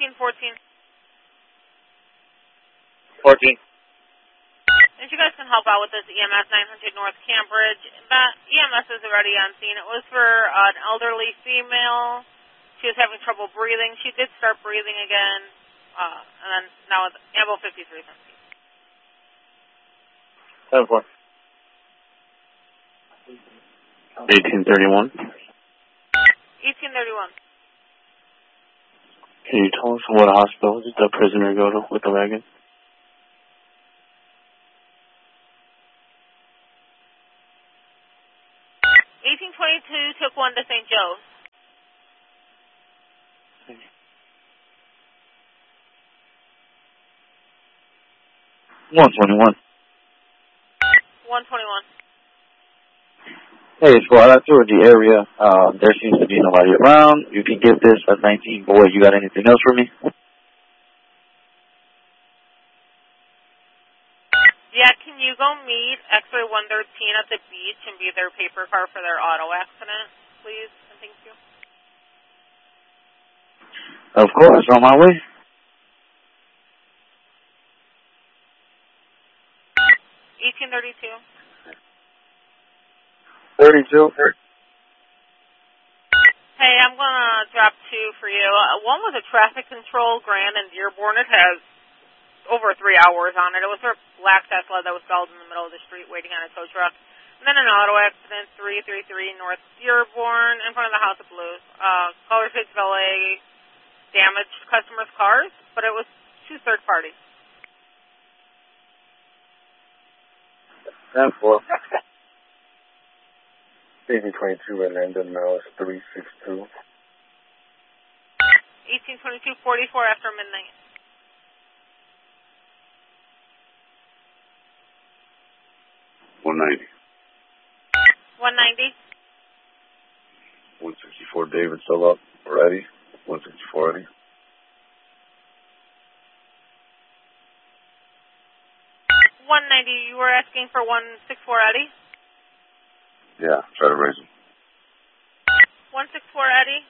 1814. 14. If you guys can help out with this EMS 900 North Cambridge, that EMS is already on scene. It was for an elderly female. She was having trouble breathing. She did start breathing again, and then now it's Ambo 53 something. 10-4. 1831. 1831. Can you tell us what hospital did the prisoner go to with the wagon? 1822 took one to St. Joe's. 121. 121. Hey, squad, I toured the area. There seems to be nobody around. You can give this a 19. Boy, you got anything else for me? Yeah, can you go meet X-ray 113 at the beach and be their paper car for their auto accident, please? And thank you. Of course, on my way. 1832. 32. Hey, I'm going to drop two for you. One was a traffic control Grand and Dearborn. It has over 3 hours on it. It was a black Tesla that was stalled in the middle of the street waiting on a tow truck. And then an auto accident, 333 North Dearborn, in front of the House of Blues. Color Shades Valet damaged customers' cars, but it was 2 third parties. 10-4. 1822 and Landon Mills 362. 1822, 44 after midnight. 190. 190. 164 David still up or Eddie? 164 Eddie. 190, you were asking for 164 Eddie? Yeah, try to raise him. 164 Eddie.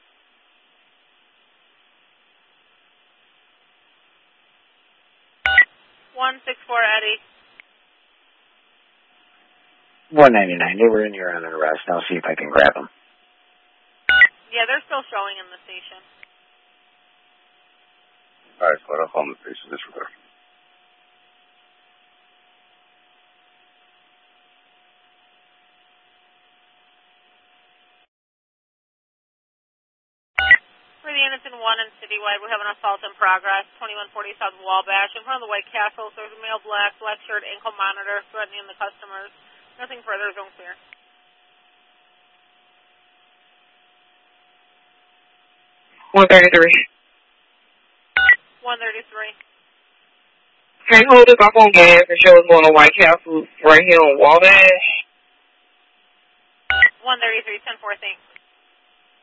164 Eddie. 199. They were in here on an arrest. I'll see if I can grab them. Yeah, they're still showing in the station. All right, squad, I'll call him the station. Disregard. For the Innocent 1 and Citywide, we have an assault in progress. 2140 South Wabash. In front of the White Castle, there's a male black shirt, ankle monitor, threatening the customers. Nothing further, zone clear. 133. 133. Hey, hold us up on gas and show us going to White Castle right here on Wabash. 133, 10-4, thanks.